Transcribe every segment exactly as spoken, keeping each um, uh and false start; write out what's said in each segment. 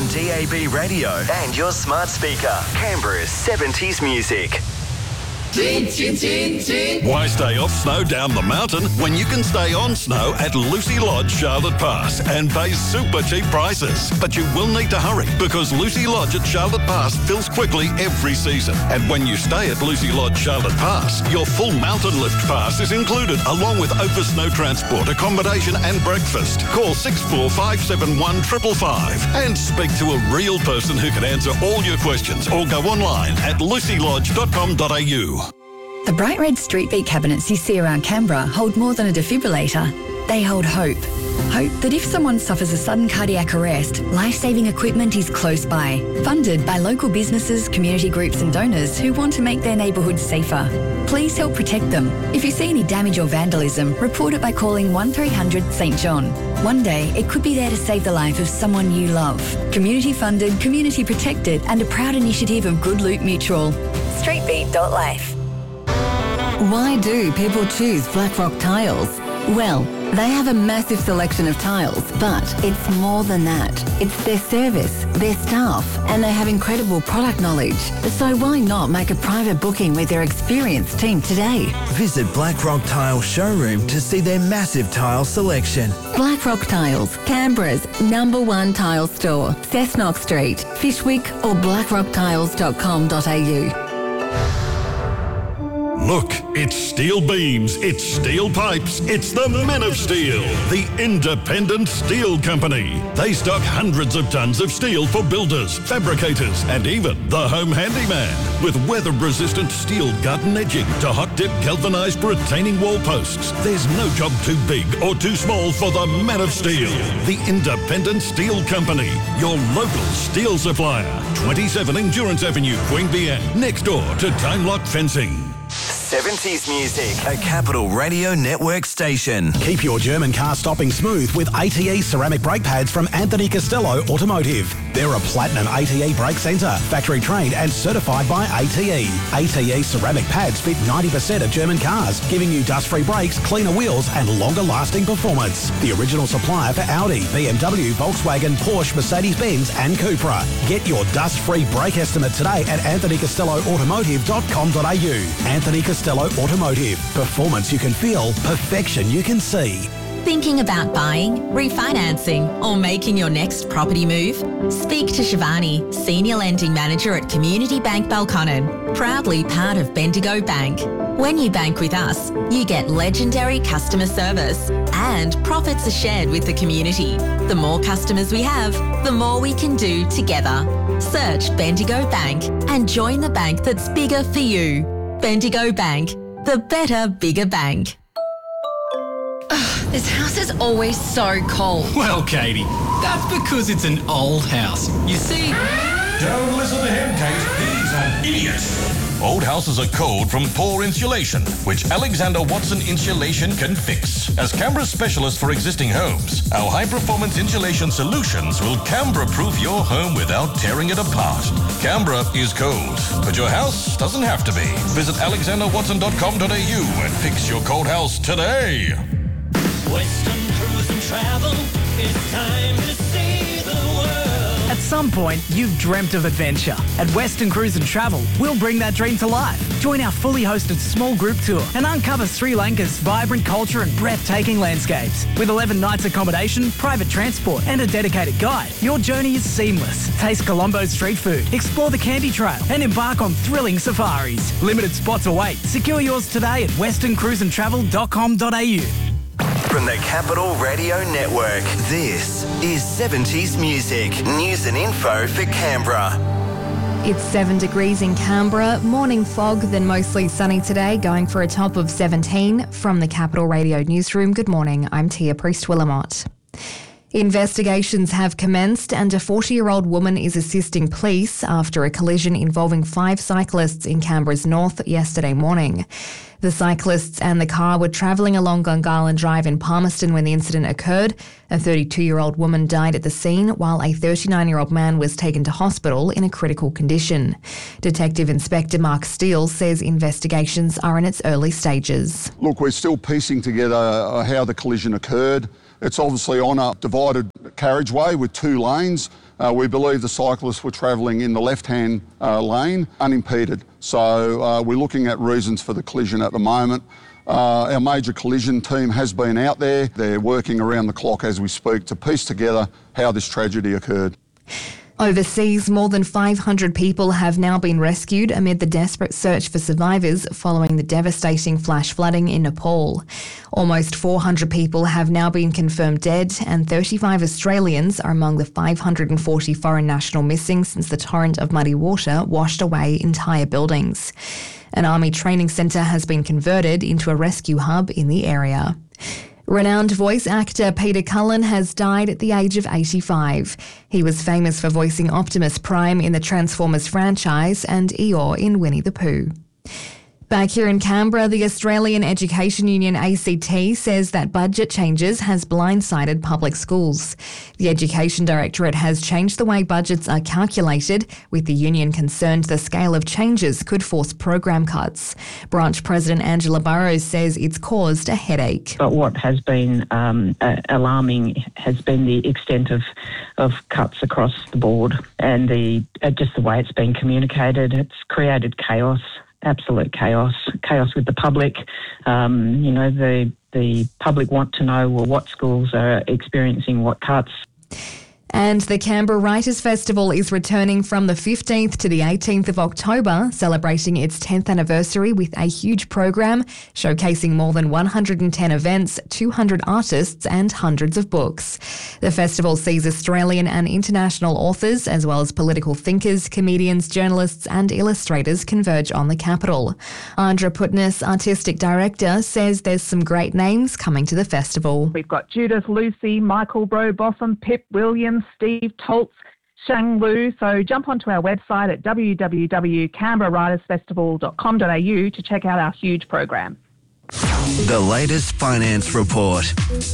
On D A B radio and your smart speaker. Canberra's seventies music. Why stay off snow down the mountain when you can stay on snow at Lucy Lodge Charlotte Pass and pay super cheap prices? But you will need to hurry because Lucy Lodge at Charlotte Pass fills quickly every season. And when you stay at Lucy Lodge Charlotte Pass, your full mountain lift pass is included along with over snow transport, accommodation and breakfast. Call six four five seven one five five five and speak to a real person who can answer all your questions or go online at lucy lodge dot com dot a u. The bright red street beat cabinets you see around Canberra hold more than a defibrillator. They hold hope. Hope that if someone suffers a sudden cardiac arrest, life-saving equipment is close by. Funded by local businesses, community groups and donors who want to make their neighbourhoods safer. Please help protect them. If you see any damage or vandalism, report it by calling one three hundred St John. One day, it could be there to save the life of someone you love. Community funded, community protected and a proud initiative of Good Loot Mutual. streetbeat dot life. Why do people choose Blackrock Tiles? Well, they have a massive selection of tiles, but it's more than that. It's their service, their staff, and they have incredible product knowledge. So why not make a private booking with their experienced team today? Visit Blackrock Tile Showroom to see their massive tile selection. Blackrock Tiles, Canberra's number one tile store. Cessnock Street, Fishwick or blackrock tiles dot com dot a u. Look, it's steel beams, it's steel pipes, it's the Men of Steel, the independent steel company. They stock hundreds of tons of steel for builders, fabricators and even the home handyman. With weather-resistant steel garden edging to hot-dip galvanised retaining wall posts, there's no job too big or too small for the Men of Steel, the independent steel company, your local steel supplier. twenty-seven Endurance Avenue, Queanbeyan, next door to Time Lock Fencing. seventies music, a Capital Radio Network station. Keep your German car stopping smooth with A T E ceramic brake pads from Anthony Costello Automotive. They're a platinum A T E brake centre, factory trained and certified by A T E. A T E ceramic pads fit ninety percent of German cars, giving you dust-free brakes, cleaner wheels and longer-lasting performance. The original supplier for Audi, B M W, Volkswagen, Porsche, Mercedes-Benz and Cupra. Get your dust-free brake estimate today at anthony costello automotive dot com dot a u. Anthony Costello Automotive. Performance you can feel, perfection you can see. Thinking about buying, refinancing or making your next property move? Speak to Shivani, Senior Lending Manager at Community Bank Balconnen, proudly part of Bendigo Bank. When you bank with us, you get legendary customer service and profits are shared with the community. The more customers we have, the more we can do together. Search Bendigo Bank and join the bank that's bigger for you. Bendigo Bank, the better, bigger bank. Ugh, this house is always so cold. Well, Katie, that's because it's an old house. You see... Don't listen to him, Kate. He's an idiot. Old houses are cold from poor insulation, which Alexander Watson Insulation can fix. As Canberra's specialist for existing homes, our high-performance insulation solutions will Canberra-proof your home without tearing it apart. Canberra is cold, but your house doesn't have to be. Visit alexander watson dot com dot a u and fix your cold house today. Western Cruise and Travel, it's time to see the world. At some point, you've dreamt of adventure. At Western Cruise and Travel, we'll bring that dream to life. Join our fully hosted small group tour and uncover Sri Lanka's vibrant culture and breathtaking landscapes. With eleven nights accommodation, private transport and a dedicated guide, your journey is seamless. Taste Colombo's street food, explore the Candy Trail and embark on thrilling safaris. Limited spots await. Secure yours today at western cruise and travel dot com dot a u. From the Capital Radio Network, this is seventies music, news and info for Canberra. It's seven degrees in Canberra, morning fog, then mostly sunny today, going for a top of seventeen. From the Capital Radio Newsroom, good morning, I'm Tia Priest-Willamott. Investigations have commenced and a forty-year-old woman is assisting police after a collision involving five cyclists in Canberra's north yesterday morning. The cyclists and the car were travelling along Gungahlin Drive in Palmerston when the incident occurred. A thirty-two-year-old woman died at the scene while a thirty-nine-year-old man was taken to hospital in a critical condition. Detective Inspector Mark Steele says investigations are in its early stages. Look, we're still piecing together how the collision occurred. It's obviously on a divided carriageway with two lanes. Uh, we believe the cyclists were travelling in the left-hand uh, lane unimpeded. So uh, we're looking at reasons for the collision at the moment. Uh, our major collision team has been out there. They're working around the clock as we speak to piece together how this tragedy occurred. Overseas, more than five hundred people have now been rescued amid the desperate search for survivors following the devastating flash flooding in Nepal. Almost four hundred people have now been confirmed dead, and thirty-five Australians are among the five hundred forty foreign national missing since the torrent of muddy water washed away entire buildings. An army training centre has been converted into a rescue hub in the area. Renowned voice actor Peter Cullen has died at the age of eighty-five. He was famous for voicing Optimus Prime in the Transformers franchise and Eeyore in Winnie the Pooh. Back here in Canberra, the Australian Education Union A C T says that budget changes has blindsided public schools. The Education Directorate has changed the way budgets are calculated, with the union concerned the scale of changes could force program cuts. Branch President Angela Burrows says it's caused a headache. But what has been um, uh, alarming has been the extent of, of cuts across the board and the uh, just the way it's been communicated. It's created chaos. Absolute chaos, chaos with the public. Um, you know, the the public want to know, well, what schools are experiencing what cuts. And the Canberra Writers' Festival is returning from the fifteenth to the eighteenth of October, celebrating its tenth anniversary with a huge program showcasing more than one hundred ten events, two hundred artists and hundreds of books. The festival sees Australian and international authors, as well as political thinkers, comedians, journalists and illustrators converge on the capital. Andra Putness, Artistic Director, says there's some great names coming to the festival. We've got Judith Lucy, Michael Robotham, Pip Williams, Steve Toltz, Shang Lu. So jump onto our website at w w w dot canberra writers festival dot com dot a u to check out our huge program. The latest finance report.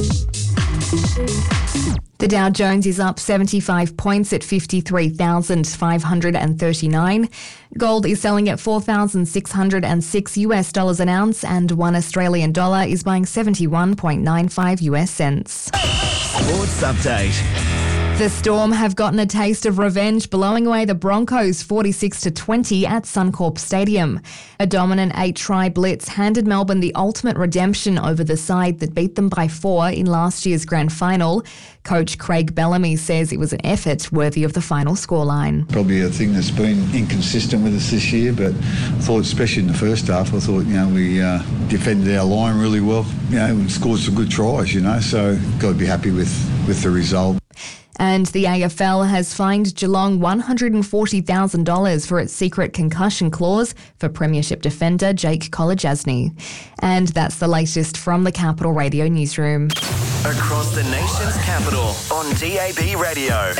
The Dow Jones is up seventy-five points at fifty-three thousand five hundred thirty-nine. Gold is selling at four thousand six hundred six U S dollars an ounce, and one Australian dollar is buying seventy-one point nine five U S cents. Sports update. The Storm have gotten a taste of revenge, blowing away the Broncos forty-six to twenty at Suncorp Stadium. A dominant eight-try blitz handed Melbourne the ultimate redemption over the side that beat them by four in last year's grand final. Coach Craig Bellamy says it was an effort worthy of the final scoreline. Probably a thing that's been inconsistent with us this year, but I thought, especially in the first half, I thought, you know, we uh, defended our line really well, you know, and scored some good tries, you know, so got to be happy with, with the result. And the A F L has fined Geelong one hundred forty thousand dollars for its secret concussion clause for Premiership defender Jake Kolodjasny. And that's the latest from the Capital Radio newsroom. Across the nation's capital on D A B Radio.